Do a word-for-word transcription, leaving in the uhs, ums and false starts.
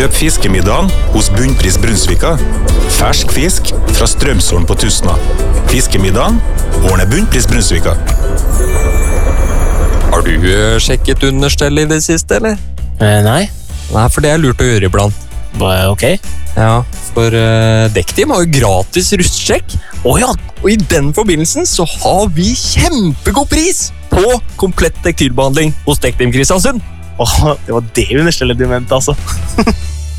Kjøp fiskemiddagen hos Bunnpris Brunsvika. Fersk fisk fra Strømsholm på Tusna. Fiskemiddagen ordner Bunnpris Brunsvika. Har du uh, sjekket understell i det siste, eller? Eh, nei. Nei, for det er lurt å gjøre iblant. Ok. Ja, for uh, Dektim har jo gratis rustsjekk. Åja, og i den forbindelsen så har vi kjempegod pris på komplett tektilbehandling hos Dektim Kristiansund. Åh, det var det understellet du mente, altså.